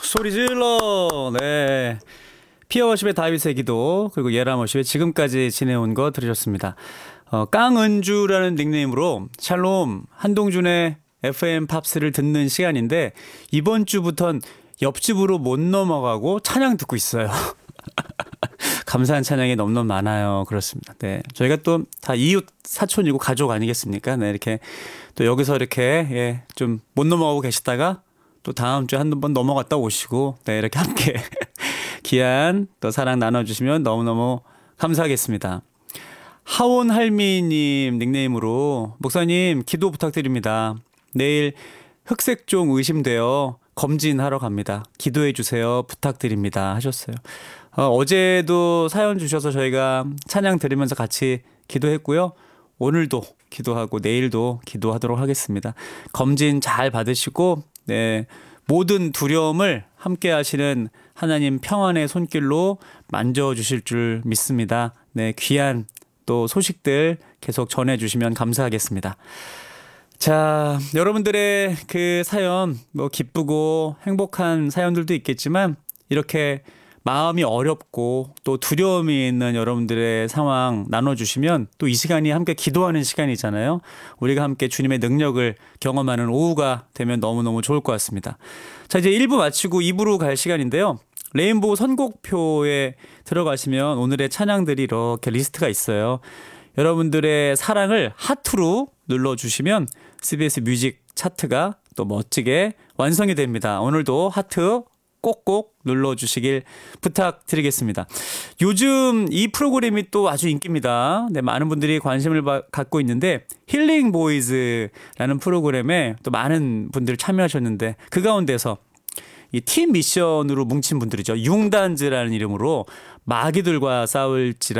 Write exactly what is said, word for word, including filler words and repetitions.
소리 질러. 네. 피어워십의 다윗의 기도 그리고 예람워십의 지금까지 지내온 거 들으셨습니다. 어, 깡은주라는 닉네임으로 샬롬 한동준의 에프엠 팝스를 듣는 시간인데 이번 주부턴 옆집으로 못 넘어가고 찬양 듣고 있어요. 감사한 찬양이 넘넘 많아요. 그렇습니다. 네. 저희가 또 다 이웃 사촌이고 가족 아니겠습니까? 네. 이렇게 또 여기서 이렇게 예, 좀 못 넘어가고 계시다가 또 다음 주에 한 번 넘어갔다 오시고 네, 이렇게 함께 귀한 또 사랑 나눠주시면 너무너무 감사하겠습니다. 하온할미님 닉네임으로 목사님 기도 부탁드립니다. 내일 흑색종 의심되어 검진하러 갑니다. 기도해 주세요. 부탁드립니다. 하셨어요. 어, 어제도 사연 주셔서 저희가 찬양 들으면서 같이 기도했고요. 오늘도 기도하고 내일도 기도하도록 하겠습니다. 검진 잘 받으시고 네, 모든 두려움을 함께 하시는 하나님 평안의 손길로 만져주실 줄 믿습니다. 네, 귀한 또 소식들 계속 전해주시면 감사하겠습니다. 자, 여러분들의 그 사연, 뭐 기쁘고 행복한 사연들도 있겠지만 이렇게 마음이 어렵고 또 두려움이 있는 여러분들의 상황 나눠주시면 또 이 시간이 함께 기도하는 시간이잖아요. 우리가 함께 주님의 능력을 경험하는 오후가 되면 너무너무 좋을 것 같습니다. 자, 이제 일 부 마치고 이 부로 갈 시간인데요. 레인보우 선곡표에 들어가시면 오늘의 찬양들이 이렇게 리스트가 있어요. 여러분들의 사랑을 하트로 눌러주시면 씨비에스 뮤직 차트가 또 멋지게 완성이 됩니다. 오늘도 하트 꼭꼭 눌러주시길 부탁드리겠습니다. 요즘 이 프로그램이 또 아주 인기입니다. 네, 많은 분들이 관심을 바, 갖고 있는데 힐링 보이즈라는 프로그램에 또 많은 분들이 참여하셨는데 그 가운데서 이 팀 미션으로 뭉친 분들이죠. 융단즈라는 이름으로 마귀들과 싸울지라